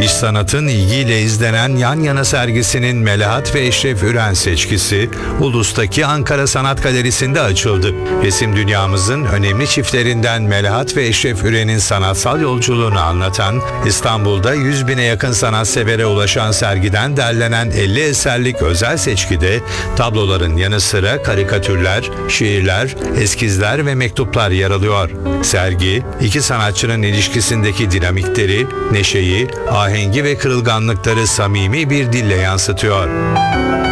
İş Sanat'ın ilgiyle izlenen yan yana sergisinin Melahat ve Eşref Üren seçkisi, Ulus'taki Ankara Sanat Galerisi'nde açıldı. Resim dünyamızın önemli çiftlerinden Melahat ve Eşref Üren'in sanatsal yolculuğunu anlatan, İstanbul'da 100 bine yakın sanatsevere ulaşan sergiden derlenen 50 eserlik özel seçkide, tabloların yanı sıra karikatürler, şiirler, eskizler ve mektuplar yer alıyor. Sergi, iki sanatçının ilişkisindeki dinamikleri, neşeyi, ahengi ve kırılganlıkları samimi bir dille yansıtıyor.